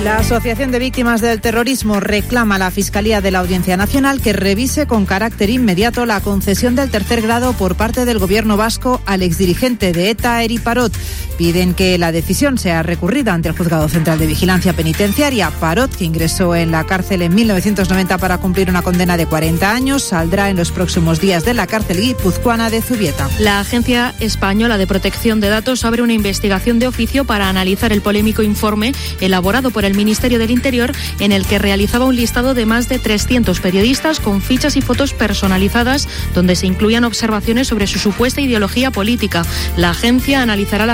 La Asociación de Víctimas del Terrorismo reclama a la Fiscalía de la Audiencia Nacional que revise con carácter inmediato la concesión del tercer grado por parte del Gobierno vasco al exdirigente de ETA, Eri Parot. Piden que la decisión sea recurrida ante el Juzgado Central de Vigilancia Penitenciaria. Parot, que ingresó en la cárcel en 1990 para cumplir una condena de 40 años, saldrá en los próximos días de la cárcel guipuzcoana de Zubieta. La Agencia Española de Protección de Datos abre una investigación de oficio para analizar el polémico informe elaborado por el Ministerio del Interior, en el que realizaba un listado de más de 300 periodistas con fichas y fotos personalizadas donde se incluían observaciones sobre su supuesta ideología política. La agencia analizará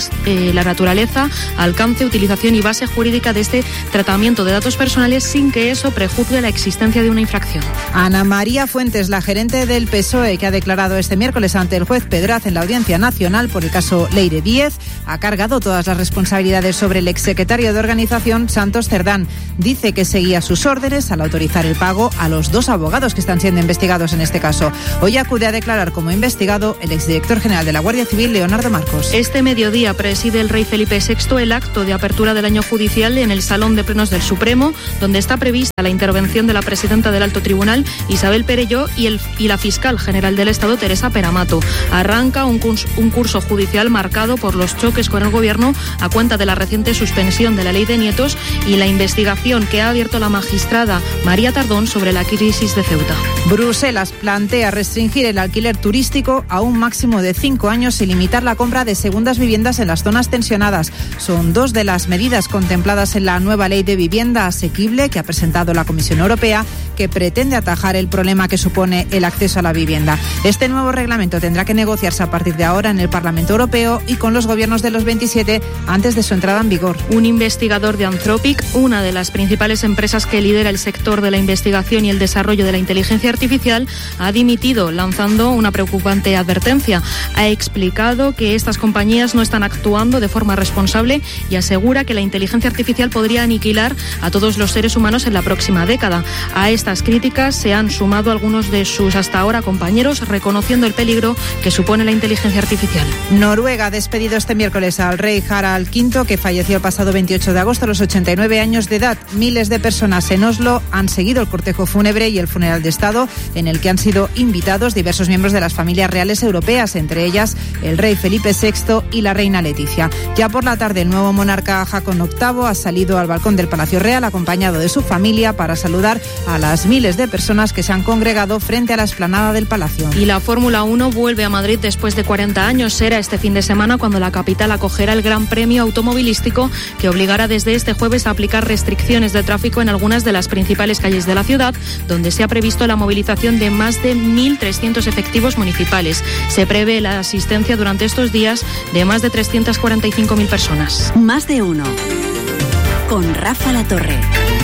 la naturaleza, alcance, utilización y base jurídica de este tratamiento de datos personales sin que eso prejuzgue la existencia de una infracción. Ana María Fuentes, la gerente del PSOE, que ha declarado este miércoles ante el juez Pedraz en la Audiencia Nacional por el caso Leire Díez, ha cargado todas las responsabilidades sobre el exsecretario de organización Santos Cerdán. Dice que seguía sus órdenes al autorizar el pago a los 2 abogados que están siendo investigados en este caso. Hoy acude a declarar como investigado el exdirector general de la Guardia Civil, Leonardo Marcos. Este mediodía preside el rey Felipe VI el acto de apertura del año judicial en el Salón de Plenos del Supremo, donde está prevista la intervención de la presidenta del Alto Tribunal, Isabel Perelló, y la fiscal general del Estado, Teresa Peramato. Arranca un curso judicial marcado por los choques con el Gobierno a cuenta de la reciente suspensión de la ley de nietos y la investigación que ha abierto la magistrada María Tardón sobre la crisis de Ceuta. Bruselas plantea restringir el alquiler turístico a un máximo de 5 años y limitar la compra de segundas viviendas en las zonas tensionadas. Son 2 de las medidas contempladas en la nueva ley de vivienda asequible que ha presentado la Comisión Europea, que pretende atajar el problema que supone el acceso a la vivienda. Este nuevo reglamento tendrá que negociarse a partir de ahora en el Parlamento Europeo y con los gobiernos de los 27 antes de su entrada en vigor. Un investigador de Anthropic, una de las principales empresas que lidera el sector de la investigación y el desarrollo de la inteligencia artificial, ha dimitido, lanzando una preocupante advertencia. Ha explicado que estas compañías no están actuando de forma responsable y asegura que la inteligencia artificial podría aniquilar a todos los seres humanos en la próxima década. A estas críticas se han sumado algunos de sus hasta ahora compañeros, reconociendo el peligro que supone la inteligencia artificial. Noruega ha despedido este miércoles al rey Harald V, que falleció el pasado 28 de agosto a los 89 años de edad. Miles de personas en Oslo han seguido el cortejo fúnebre y el funeral de Estado, en el que han sido invitados diversos miembros de las familias reales europeas, entre ellas el rey Felipe VI y la reina Leticia. Ya por la tarde, el nuevo monarca Haakon VIII ha salido al balcón del Palacio Real acompañado de su familia para saludar a las miles de personas que se han congregado frente a la explanada del Palacio. Y la Fórmula 1 vuelve a Madrid después de 40 años. Será este fin de semana cuando la capital acogerá el Gran Premio Automovilístico, que obligará desde este jueves a aplicar restricciones de tráfico en algunas de las principales calles de la ciudad, donde se ha previsto la movilización de más de 1.300 efectivos municipales. Se prevé la asistencia durante estos días de más de 345.000 personas. Más de uno. Con Rafa La Torre.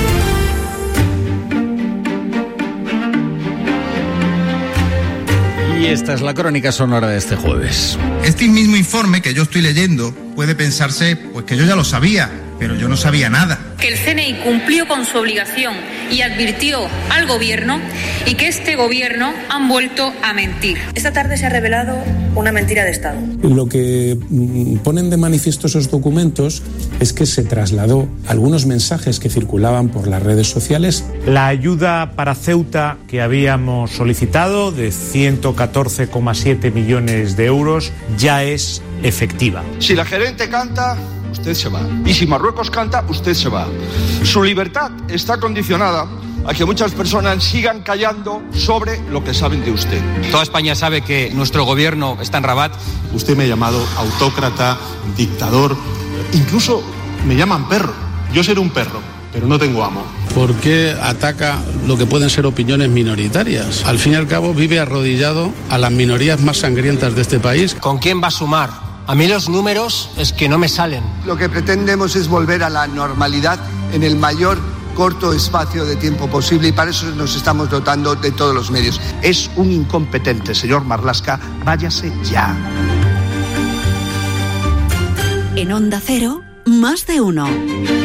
Y esta es la crónica sonora de este jueves. Este mismo informe que yo estoy leyendo puede pensarse pues que yo ya lo sabía, pero yo no sabía nada. Que el CNI cumplió con su obligación y advirtió al Gobierno, y que este Gobierno han vuelto a mentir. Esta tarde se ha revelado una mentira de Estado. Lo que ponen de manifiesto esos documentos es que se trasladó algunos mensajes que circulaban por las redes sociales. La ayuda para Ceuta que habíamos solicitado de 114,7 millones de euros ya es efectiva. Si la gerente canta, usted se va. Y si Marruecos canta, usted se va. Su libertad está condicionada a que muchas personas sigan callando sobre lo que saben de usted. Toda España sabe que nuestro gobierno está en Rabat. Usted me ha llamado autócrata, dictador, incluso me llaman perro. Yo seré un perro, pero no tengo amo. ¿Por qué ataca lo que pueden ser opiniones minoritarias? Al fin y al cabo vive arrodillado a las minorías más sangrientas de este país. ¿Con quién va a sumar? A mí los números es que no me salen. Lo que pretendemos es volver a la normalidad en el mayor corto espacio de tiempo posible, y para eso nos estamos dotando de todos los medios. Es un incompetente, señor Marlaska, váyase ya. En Onda Cero, más de uno.